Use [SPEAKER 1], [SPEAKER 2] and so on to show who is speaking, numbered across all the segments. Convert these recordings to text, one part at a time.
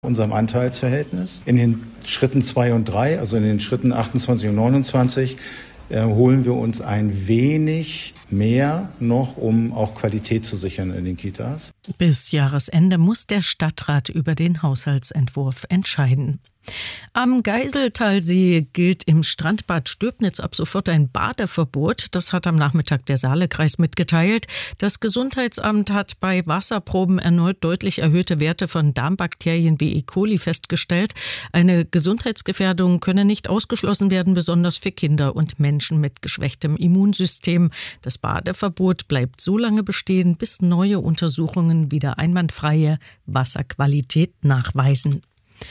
[SPEAKER 1] unserem Anteilsverhältnis. In den Schritten 2 und 3, also in den Schritten 28 und 29, holen wir uns ein wenig mehr noch, um auch Qualität zu sichern in den Kitas.
[SPEAKER 2] Bis Jahresende muss der Stadtrat über den Haushaltsentwurf entscheiden. Am Geiseltalsee gilt im Strandbad Stöbnitz ab sofort ein Badeverbot. Das hat am Nachmittag der Saalekreis mitgeteilt. Das Gesundheitsamt hat bei Wasserproben erneut deutlich erhöhte Werte von Darmbakterien wie E. coli festgestellt. Eine Gesundheitsgefährdung könne nicht ausgeschlossen werden, besonders für Kinder und Menschen mit geschwächtem Immunsystem. Das Badeverbot bleibt so lange bestehen, bis neue Untersuchungen wieder einwandfreie Wasserqualität nachweisen.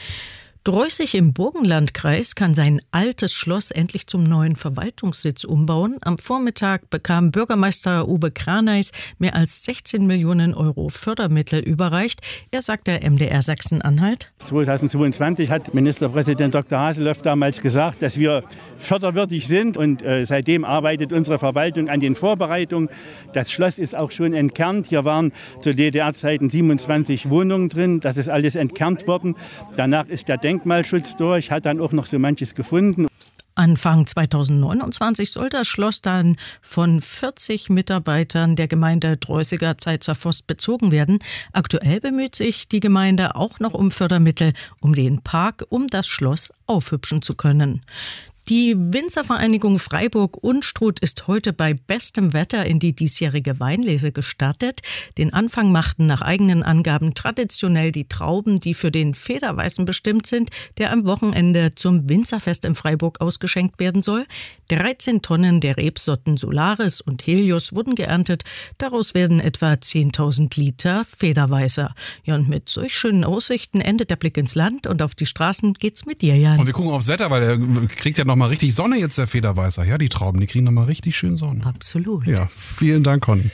[SPEAKER 2] Dreußig im Burgenlandkreis kann sein altes Schloss endlich zum neuen Verwaltungssitz umbauen. Am Vormittag bekam Bürgermeister Uwe Kraneis mehr als 16 Millionen Euro Fördermittel überreicht. Er sagt der MDR Sachsen-Anhalt:
[SPEAKER 3] 2022 hat Ministerpräsident Dr. Haseloff damals gesagt, dass wir förderwürdig sind, und seitdem arbeitet unsere Verwaltung an den Vorbereitungen. Das Schloss ist auch schon entkernt. Hier waren zu DDR-Zeiten 27 Wohnungen drin. Das ist alles entkernt worden. Danach ist der Denkmalschutz durch, hat dann auch noch so manches gefunden.
[SPEAKER 2] Anfang 2029 soll das Schloss dann von 40 Mitarbeitern der Gemeinde Dreußiger Zeitzer Forst bezogen werden. Aktuell bemüht sich die Gemeinde auch noch um Fördermittel, um den Park um das Schloss aufhübschen zu können. Die Winzervereinigung Freiburg-Unstrut ist heute bei bestem Wetter in die diesjährige Weinlese gestartet. Den Anfang machten nach eigenen Angaben traditionell die Trauben, die für den Federweißen bestimmt sind, der am Wochenende zum Winzerfest in Freiburg ausgeschenkt werden soll. 13 Tonnen der Rebsorten Solaris und Helios wurden geerntet. Daraus werden etwa 10.000 Liter Federweißer. Ja, und mit solch schönen Aussichten endet der Blick ins Land, und auf die Straßen geht's mit dir, Jan.
[SPEAKER 4] Und wir gucken aufs Wetter, weil der kriegt ja noch mal richtig Sonne jetzt, der Federweißer. Ja, die Trauben, die kriegen noch mal richtig schön Sonne.
[SPEAKER 2] Absolut.
[SPEAKER 4] Ja, vielen Dank, Conny.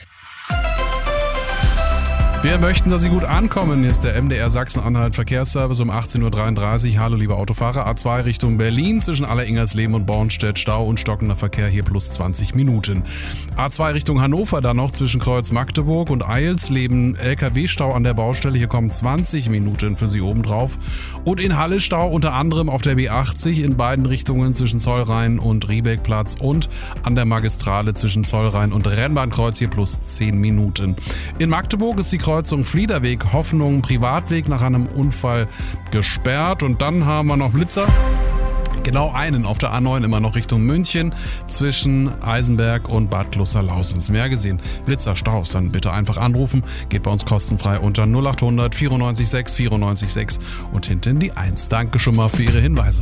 [SPEAKER 4] Wir möchten, dass Sie gut ankommen. Hier ist der MDR Sachsen-Anhalt Verkehrsservice um 18.33 Uhr. Hallo, liebe Autofahrer. A2 Richtung Berlin zwischen Alleringersleben und Bornstedt. Stau und stockender Verkehr hier plus 20 Minuten. A2 Richtung Hannover dann noch zwischen Kreuz Magdeburg und Eilsleben. LKW-Stau an der Baustelle. Hier kommen 20 Minuten für Sie obendrauf. Und in Halle Stau unter anderem auf der B80 in beiden Richtungen zwischen Zollrhein und Riebeckplatz und an der Magistrale zwischen Zollrhein und Rennbahnkreuz hier plus 10 Minuten. In Magdeburg ist die Kreuzung Fliederweg Hoffnung Privatweg nach einem Unfall gesperrt, und dann haben wir noch Blitzer. Genau einen auf der A9 immer noch Richtung München zwischen Eisenberg und Bad Kloster-Lausitz. Mehr gesehen, Blitzer, Staus, dann bitte einfach anrufen. Geht bei uns kostenfrei unter 0800 94 6 94 6 und hinten die 1. Danke schon mal für Ihre Hinweise.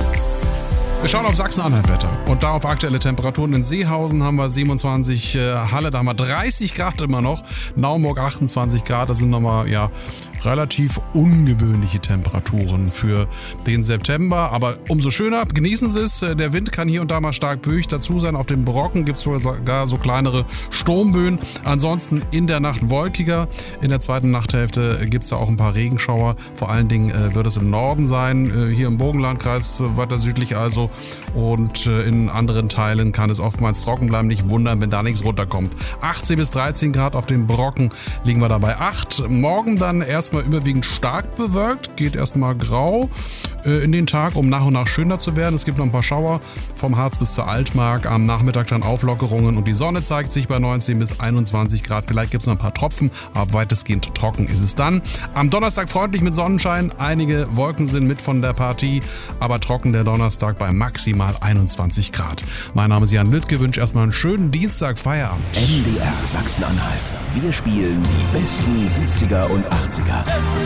[SPEAKER 4] Wir schauen auf Sachsen-Anhalt-Wetter und da auf aktuelle Temperaturen. In Seehausen haben wir 27, Halle, da haben wir 30 Grad immer noch, Naumburg 28 Grad, das sind nochmal relativ ungewöhnliche Temperaturen für den September, aber umso schöner, genießen Sie es, der Wind kann hier und da mal stark böig dazu sein, auf den Brocken gibt es sogar so kleinere Sturmböen, ansonsten in der Nacht wolkiger, in der zweiten Nachthälfte gibt es da auch ein paar Regenschauer, vor allen Dingen wird es im Norden sein, hier im Burgenlandkreis weiter südlich also, und in anderen Teilen kann es oftmals trocken bleiben, nicht wundern, wenn da nichts runterkommt. 18 bis 13 Grad auf den Brocken liegen wir dabei 8. Morgen dann erstmal überwiegend stark bewölkt, geht erstmal grau in den Tag, um nach und nach schöner zu werden. Es gibt noch ein paar Schauer vom Harz bis zur Altmark, am Nachmittag dann Auflockerungen und die Sonne zeigt sich bei 19 bis 21 Grad. Vielleicht gibt es noch ein paar Tropfen, aber weitestgehend trocken ist es dann. Am Donnerstag freundlich mit Sonnenschein, einige Wolken sind mit von der Partie, aber trocken der Donnerstag bei maximal 21 Grad. Mein Name ist Jan Lüttke, wünsche erstmal einen schönen Dienstag, Feierabend.
[SPEAKER 5] MDR Sachsen-Anhalt. Wir spielen die besten 70er und 80er.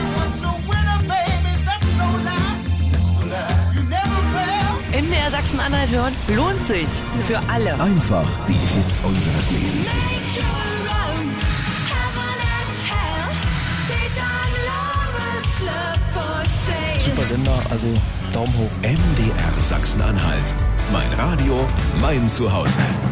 [SPEAKER 6] MDR Sachsen-Anhalt hören lohnt sich. Für alle.
[SPEAKER 5] Einfach die Hits unseres Lebens.
[SPEAKER 7] Super Sender, also Daumen hoch.
[SPEAKER 5] MDR Sachsen-Anhalt. Mein Radio, mein Zuhause.